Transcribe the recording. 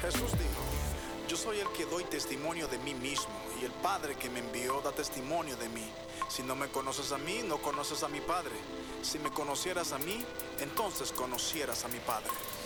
Jesús dijo: yo soy el que doy testimonio de mí mismo, y el Padre que me envió da testimonio de mí. Si no me conoces a mí, no conoces a mi Padre. Si me conocieras a mí, entonces conocieras a mi Padre.